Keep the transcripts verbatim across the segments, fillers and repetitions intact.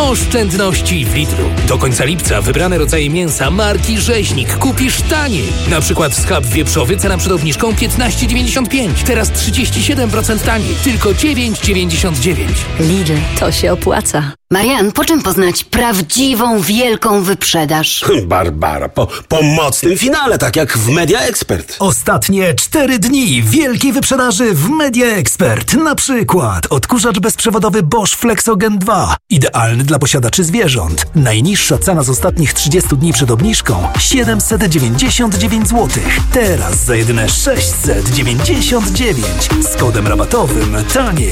Oszczędności w Lidlu. Do końca lipca wybrane rodzaje mięsa marki Rzeźnik kupisz taniej. Na przykład schab wieprzowy cena przed obniżką piętnaście dziewięćdziesiąt pięć. Teraz trzydzieści siedem procent taniej. Tylko dziewięć dziewięćdziesiąt dziewięć. Lidl, to się opłaca. Marian, po czym poznać prawdziwą, wielką wyprzedaż? Barbara, po, po mocnym finale, tak jak w Media Expert. Ostatnie cztery dni wielkiej wyprzedaży w Media Expert. Na przykład odkurzacz bezprzewodowy Bosch Flexogen dwa. Idealny dla posiadaczy zwierząt. Najniższa cena z ostatnich trzydziestu dni przed obniżką siedemset dziewięćdziesiąt dziewięć złotych. Teraz za jedyne sześćset dziewięćdziesiąt dziewięć. Z kodem rabatowym taniej.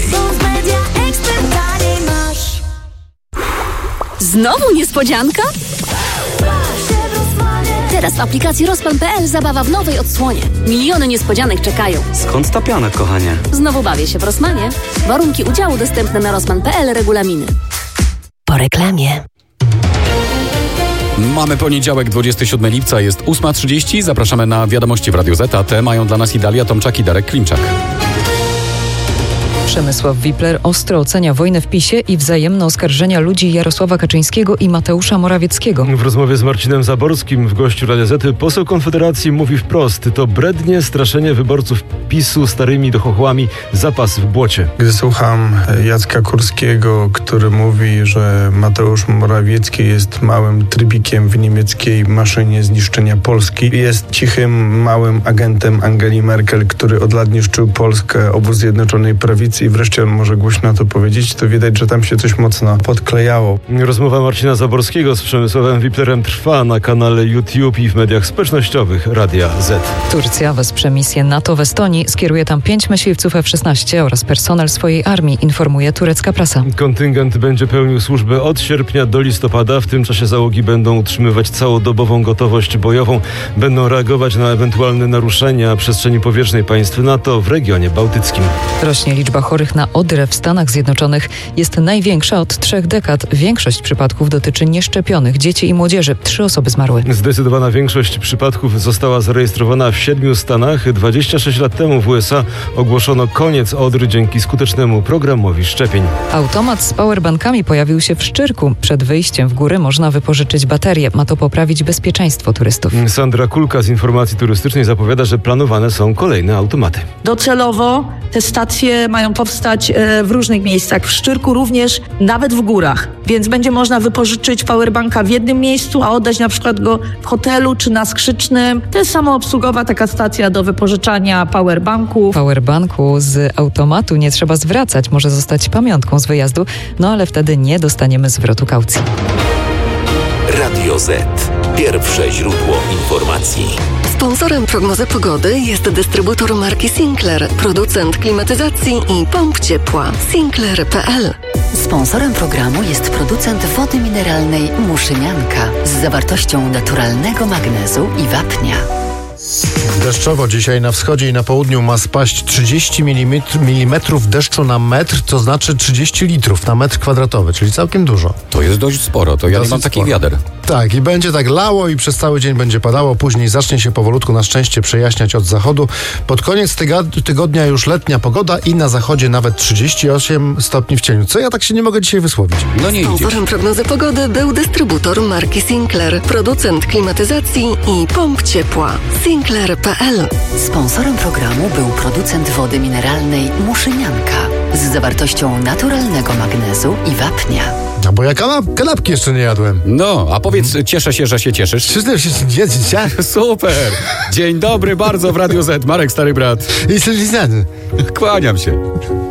Znowu niespodzianka? Teraz w aplikacji Rozpan kropka pe el zabawa w nowej odsłonie. Miliony niespodzianek czekają. Skąd ta piana, kochanie? Znowu bawię się w Rossmanie. Warunki udziału dostępne na rozpan kropka pe el, regulaminy. Po reklamie. Mamy poniedziałek, dwudziestego siódmego lipca, jest ósma trzydzieści. Zapraszamy na wiadomości w Radiu Z, a te mają dla nas Idalia Tomczak i Darek Klimczak. Przemysław Wipler ostro ocenia wojnę w PiSie i wzajemne oskarżenia ludzi Jarosława Kaczyńskiego i Mateusza Morawieckiego. W rozmowie z Marcinem Zaborskim w gościu Radia Z poseł Konfederacji mówi wprost: to brednie straszenie wyborców PiSu starymi dochochłami, zapas w błocie. Gdy słucham Jacka Kurskiego, który mówi, że Mateusz Morawiecki jest małym trybikiem w niemieckiej maszynie zniszczenia Polski, jest cichym, małym agentem Angeli Merkel, który od lat niszczył Polskę, obóz Zjednoczonej Prawicy, i wreszcie on może głośno to powiedzieć, to widać, że tam się coś mocno podklejało. Rozmowa Marcina Zaborskiego z Przemysławem Wiplerem trwa na kanale YouTube i w mediach społecznościowych Radia Z. Turcja wesprze misję NATO w Estonii, skieruje tam pięć myśliwców F szesnaście oraz personel swojej armii, informuje turecka prasa. Kontyngent będzie pełnił służbę od sierpnia do listopada. W tym czasie załogi będą utrzymywać całodobową gotowość bojową. Będą reagować na ewentualne naruszenia przestrzeni powietrznej państw NATO w regionie bałtyckim. Rośnie liczba chorych na odrę w Stanach Zjednoczonych. Jest największa od trzech dekad. Większość przypadków dotyczy nieszczepionych dzieci i młodzieży. Trzy osoby zmarły. Zdecydowana większość przypadków została zarejestrowana w siedmiu stanach. dwadzieścia sześć lat temu w U S A ogłoszono koniec odry dzięki skutecznemu programowi szczepień. Automat z powerbankami pojawił się w Szczyrku. Przed wyjściem w góry można wypożyczyć baterie. Ma to poprawić bezpieczeństwo turystów. Sandra Kulka z Informacji Turystycznej zapowiada, że planowane są kolejne automaty. Docelowo te stacje mają powstać w różnych miejscach. W Szczyrku również, nawet w górach. Więc będzie można wypożyczyć powerbanka w jednym miejscu, a oddać na przykład go w hotelu czy na Skrzycznym. To jest samoobsługowa taka stacja do wypożyczania powerbanków. Powerbanku z automatu nie trzeba zwracać. Może zostać pamiątką z wyjazdu, no ale wtedy nie dostaniemy zwrotu kaucji. Radio Z. Pierwsze źródło informacji. Sponsorem prognozy pogody jest dystrybutor marki Sinclair, producent klimatyzacji i pomp ciepła. Sinclair kropka pe el. Sponsorem programu jest producent wody mineralnej Muszynianka z zawartością naturalnego magnezu i wapnia. Deszczowo dzisiaj na wschodzie i na południu ma spaść trzydzieści milimetrów deszczu na metr, to znaczy trzydzieści litrów na metr kwadratowy, czyli całkiem dużo. To jest dość sporo, to ja Dosyć nie mam takich sporo. wiader. Tak, i będzie tak lało i przez cały dzień będzie padało, później zacznie się powolutku na szczęście przejaśniać od zachodu. Pod koniec tyga- tygodnia już letnia pogoda i na zachodzie nawet trzydzieści osiem stopni w cieniu. Co ja tak się nie mogę dzisiaj wysłowić? No nie idzie. Sponsorem prognozy pogody był dystrybutor marki Sinclair, producent klimatyzacji i pomp ciepła. Sinclair kropka pe el. Sponsorem programu był producent wody mineralnej Muszynianka z zawartością naturalnego magnezu i wapnia. No bo ja kanap- kanapki jeszcze nie jadłem. No, a powiedz, cieszę się, że się cieszysz. Przyznam się, że Super! Dzień dobry bardzo w Radiu Z. Marek, stary brat. Jestem lizany. Kłaniam się.